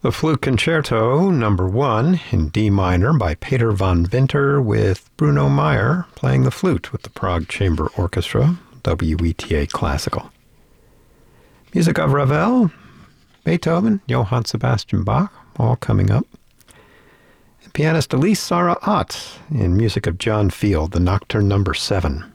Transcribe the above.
The Flute Concerto Number 1 in D minor by Peter von Winter with Bruno Meyer playing the flute with the Prague Chamber Orchestra, WETA Classical. Music of Ravel, Beethoven, Johann Sebastian Bach, all coming up. And pianist Elise Sarah Ott in music of John Field, the Nocturne Number 7.